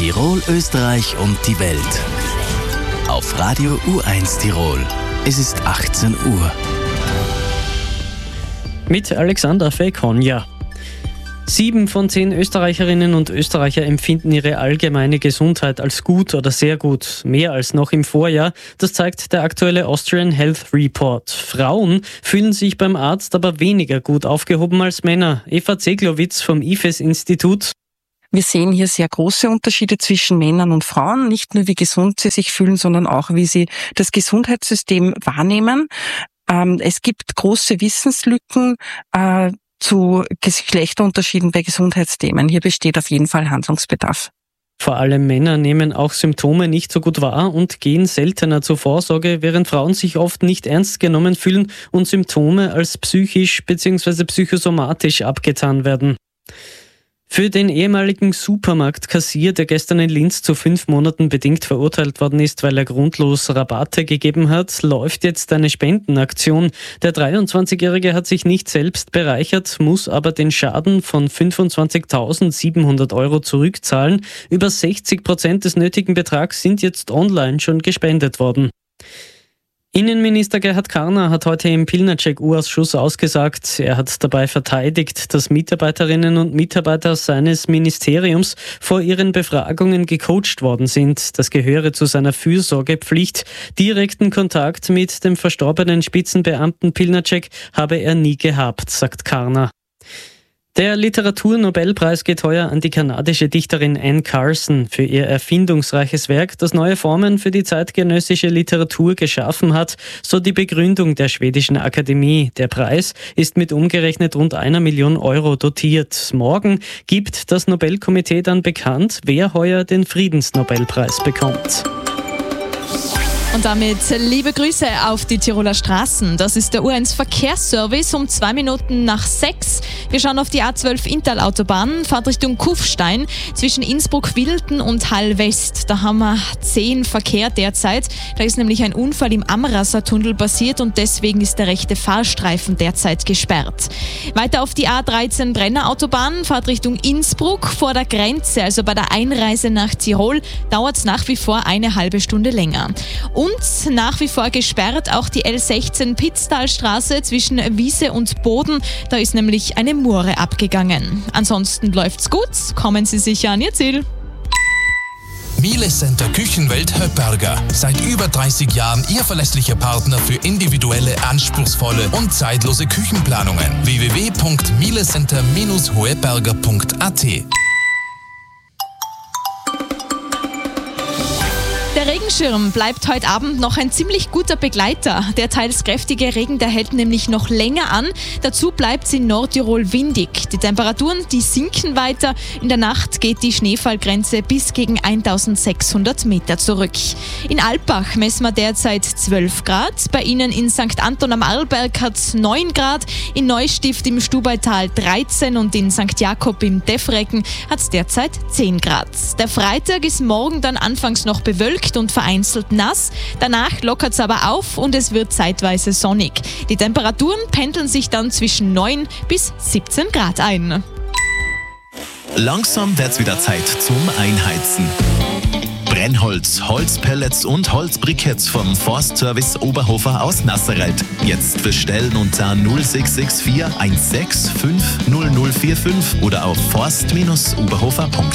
Tirol, Österreich und die Welt. Auf Radio U1 Tirol. Es ist 18 Uhr. Mit Alexander Fekonja. 7 von 10 Österreicherinnen und Österreicher empfinden ihre allgemeine Gesundheit als gut oder sehr gut, mehr als noch im Vorjahr. Das zeigt der aktuelle Austrian Health Report. Frauen fühlen sich beim Arzt aber weniger gut aufgehoben als Männer. Eva Zeglowitz vom IFES-Institut. Wir sehen hier sehr große Unterschiede zwischen Männern und Frauen, nicht nur wie gesund sie sich fühlen, sondern auch wie sie das Gesundheitssystem wahrnehmen. Es gibt große Wissenslücken zu Geschlechterunterschieden bei Gesundheitsthemen. Hier besteht auf jeden Fall Handlungsbedarf. Vor allem Männer nehmen auch Symptome nicht so gut wahr und gehen seltener zur Vorsorge, während Frauen sich oft nicht ernst genommen fühlen und Symptome als psychisch bzw. psychosomatisch abgetan werden. Für den ehemaligen Supermarktkassier, der gestern in Linz zu 5 Monaten bedingt verurteilt worden ist, weil er grundlos Rabatte gegeben hat, läuft jetzt eine Spendenaktion. Der 23-Jährige hat sich nicht selbst bereichert, muss aber den Schaden von 25.700 € zurückzahlen. Über 60% des nötigen Betrags sind jetzt online schon gespendet worden. Innenminister Gerhard Karner hat heute im Pilnacek-U-Ausschuss ausgesagt, er hat dabei verteidigt, dass Mitarbeiterinnen und Mitarbeiter seines Ministeriums vor ihren Befragungen gecoacht worden sind. Das gehöre zu seiner Fürsorgepflicht. Direkten Kontakt mit dem verstorbenen Spitzenbeamten Pilnacek habe er nie gehabt, sagt Karner. Der Literaturnobelpreis geht heuer an die kanadische Dichterin Anne Carson für ihr erfindungsreiches Werk, das neue Formen für die zeitgenössische Literatur geschaffen hat, so die Begründung der schwedischen Akademie. Der Preis ist mit umgerechnet rund 1 Million € dotiert. Morgen gibt das Nobelkomitee dann bekannt, wer heuer den Friedensnobelpreis bekommt. Und damit liebe Grüße auf die Tiroler Straßen. Das ist der U1 Verkehrsservice um 2 Minuten nach 6. Wir schauen auf die A12 Inntal-Autobahn, fahrt Richtung Kufstein zwischen Innsbruck-Wilden und Hall-West. Da haben wir 10 Verkehr derzeit. Da ist nämlich ein Unfall im Amrasser-Tunnel passiert und deswegen ist der rechte Fahrstreifen derzeit gesperrt. Weiter auf die A13 Brenner-Autobahn, fahrt Richtung Innsbruck vor der Grenze, also bei der Einreise nach Tirol, dauert es nach wie vor eine halbe Stunde länger. Und nach wie vor gesperrt auch die L16 Pitztalstraße zwischen Wiese und Boden. Da ist nämlich eine Mure abgegangen. Ansonsten läuft's gut. Kommen Sie sicher an Ihr Ziel. Miele Center Küchenwelt Höpperger. Seit über 30 Jahren Ihr verlässlicher Partner für individuelle, anspruchsvolle und zeitlose Küchenplanungen. www.mielecenter-hoeberger.at. Der Regenschirm bleibt heute Abend noch ein ziemlich guter Begleiter. Der teils kräftige Regen, der hält nämlich noch länger an. Dazu bleibt es in Nordtirol windig. Die Temperaturen, die sinken weiter. In der Nacht geht die Schneefallgrenze bis gegen 1600 Meter zurück. In Alpbach messen wir derzeit 12 Grad. Bei Ihnen in St. Anton am Arlberg hat es 9 Grad. In Neustift im Stubaital 13 und in St. Jakob im Defrecken hat es derzeit 10 Grad. Der Freitag ist morgen dann anfangs noch bewölkt und vereinzelt nass. Danach lockert es aber auf und es wird zeitweise sonnig. Die Temperaturen pendeln sich dann zwischen 9 bis 17 Grad ein. Langsam wird's wieder Zeit zum Einheizen. Brennholz, Holzpellets und Holzbriketts vom Forstservice Oberhofer aus Nasserreit. Jetzt bestellen unter 0664 165 0045 oder auf forst-oberhofer.at.